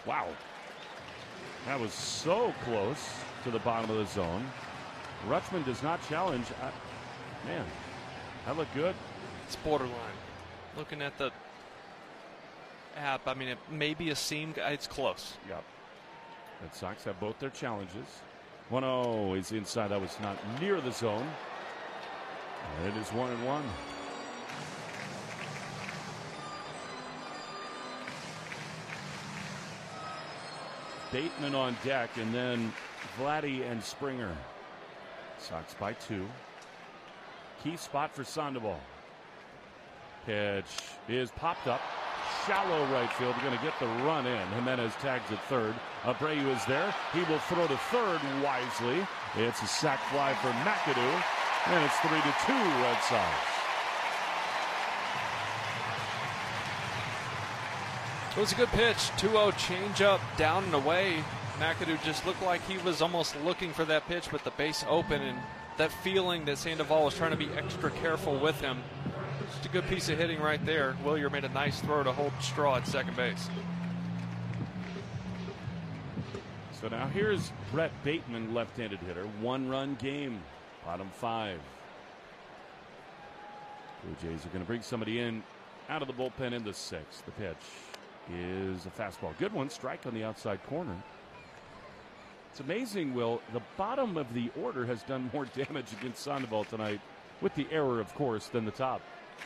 Wow. That was so close to the bottom of the zone. Rutschman does not challenge. Man, that looked good. It's borderline. Looking at the app, I mean, it may be a seam. It's close. Yep. Red Sox have both their challenges. 1-0 is inside. That was not near the zone. And it is 1-1. Bateman on deck, and then Vladdy and Springer. Sox by 2. Key spot for Sandoval. Pitch is popped up. Shallow right field. Going to get the run in. Jimenez tags at third. Abreu is there. He will throw to third wisely. It's a sac fly for McAdoo. And it's 3-2 Red Sox. It was a good pitch. 2-0 changeup down and away. McAdoo just looked like he was almost looking for that pitch with the base open, and that feeling that Sandoval was trying to be extra careful with him. Just a good piece of hitting right there. Willier made a nice throw to hold Straw at second base. So now here's Brett Bateman, left-handed hitter. 1-run game, bottom 5. Blue Jays are going to bring somebody in out of the bullpen in the 6th. The pitch is a fastball. Good one, strike on the outside corner. It's amazing, Will. The bottom of the order has done more damage against Sandoval tonight, with the error, of course, than the top.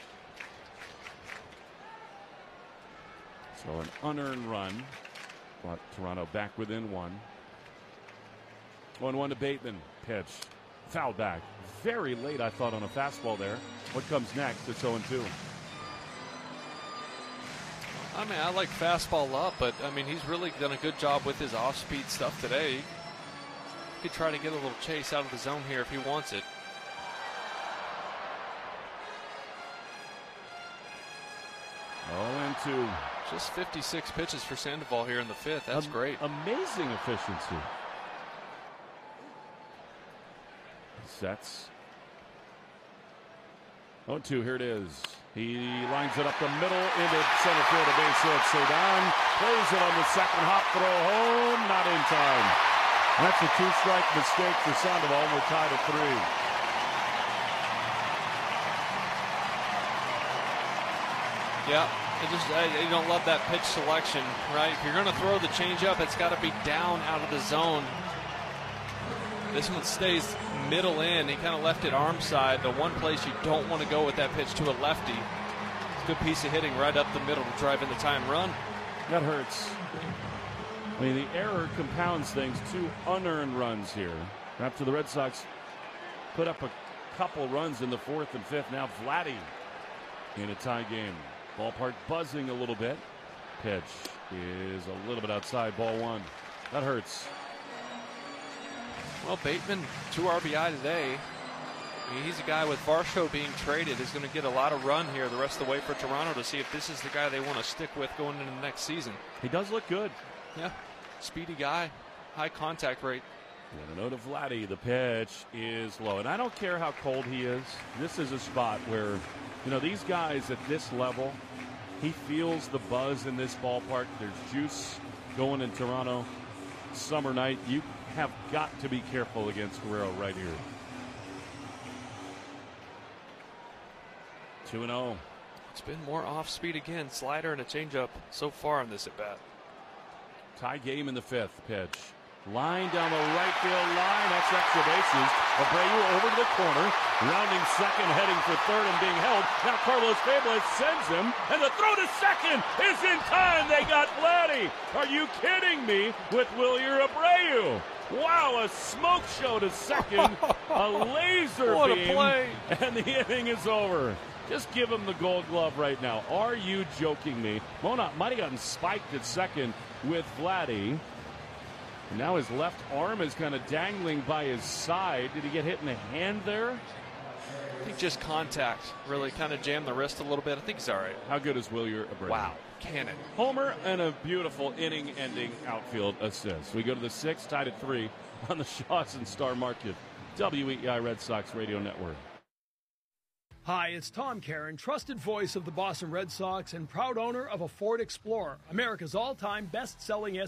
So an unearned run. Brought Toronto back within 1. 1-1 to Bateman. Pitch. Foul back. Very late, I thought, on a fastball there. What comes next? It's 0-2. I mean, I like fastball up, but, I mean, he's really done a good job with his off-speed stuff today. He could try to get a little chase out of the zone here if he wants it. Oh, 0-2. Just 56 pitches for Sandoval here in the 5th. That's great. Amazing efficiency. Sets. 0-2, here it is. He lines it up the middle into center field, a base hit. Cedon plays it on the second hop, throw home, not in time. That's a 2-strike mistake for Sandoval. We're tied at 3. Yeah, you don't love that pitch selection, right? If you're going to throw the changeup, it's got to be down out of the zone. This one stays middle in. He kind of left it arm side. The one place you don't want to go with that pitch to a lefty. It's a good piece of hitting right up the middle to drive in the tying run. That hurts. I mean, the error compounds things. 2 unearned runs here. After the Red Sox put up a couple runs in the 4th and 5th. Now Vladdy in a tie game. Ballpark buzzing a little bit. Pitch is a little bit outside. Ball 1. That hurts. Well, Bateman, 2 RBI today. I mean, he's a guy with Varsho being traded is going to get a lot of run here the rest of the way for Toronto to see if this is the guy they want to stick with going into the next season. He does look good. Yeah, speedy guy, high contact rate. And a note of Vladdy. The pitch is low. And I don't care how cold he is. This is a spot where, you know, these guys at this level, he feels the buzz in this ballpark. There's juice going in Toronto. Summer night. You have got to be careful against Guerrero right here. 2-0. It's been more off speed again. Slider and a changeup so far in this at bat. Tie game in the 5th. Pitch. Line down the right field line. That's extra bases. Abreu over to the corner. Rounding second, heading for third and being held. Now Carlos Fabulous sends him. And the throw to second is in time. They got Vladdy. Are you kidding me with Willier Abreu? Wow, a smoke show to second. A laser what beam. A play. And the inning is over. Just give him the gold glove right now. Are you joking me? Monat might have gotten spiked at second with Vladdy. And now his left arm is kind of dangling by his side. Did he get hit in the hand there? I think just contact. Really kind of jammed the wrist a little bit. I think he's all right. How good is Willier Abreu? Wow. Cannon. Homer and a beautiful inning-ending outfield assist. We go to the 6th, tied at 3 on the Shaw's and Star Market. WEEI Red Sox Radio Network. Hi, it's Tom Caron, trusted voice of the Boston Red Sox and proud owner of a Ford Explorer, America's all-time best-selling